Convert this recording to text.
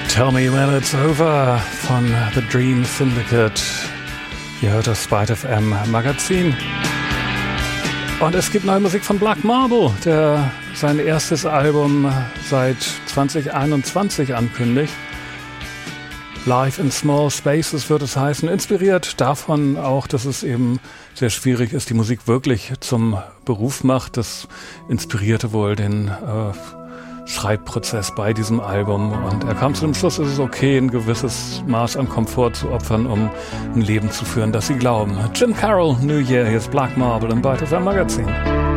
Tell Me When It's Over von The Dream Syndicate. Ihr hört das Byte FM Magazin. Und es gibt neue Musik von Black Marble, der sein erstes Album seit 2021 ankündigt. Live in Small Spaces wird es heißen, inspiriert davon auch, dass es eben sehr schwierig ist, die Musik wirklich zum Beruf macht. Das inspirierte wohl den Schreibprozess bei diesem Album, und er kam zu dem Schluss, es ist okay, ein gewisses Maß an Komfort zu opfern, um ein Leben zu führen, das sie glauben. Jim Carroll, New Year, hier ist Black Marble im Byte FM Magazin.